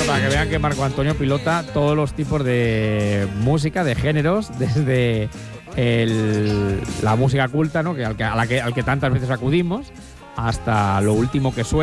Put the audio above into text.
Para que vean que Marco Antonio pilota todos los tipos de música, de géneros, desde la música culta, ¿no? Al que tantas veces acudimos, hasta lo último que suena.